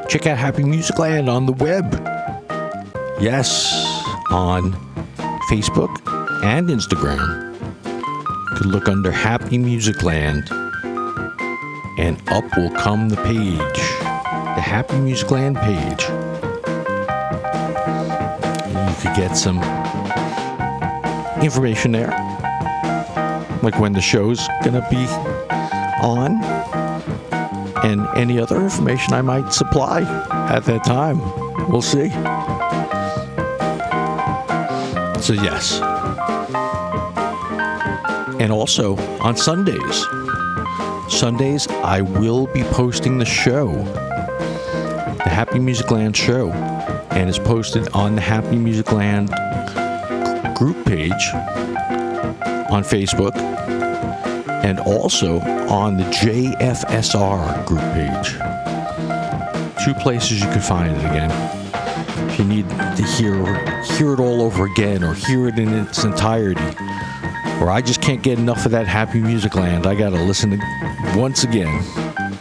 Check out Happy Music Land on the web. Yes, on Facebook and Instagram. You can look under Happy Music Land, and up will come the page, the Happy Music Land page. And you could get some information there, like when the show's gonna be on, and any other information I might supply at that time. We'll see. So yes. And also on Sundays. Sundays, I will be posting the show, the Happy Music Land show, and it's posted on the Happy Music Land group page on Facebook, and also on the JFSR group page. 2 places you can find it again. If you need to hear it all over again, or hear it in its entirety, or I just can't get enough of that Happy Music Land, I gotta listen to once again.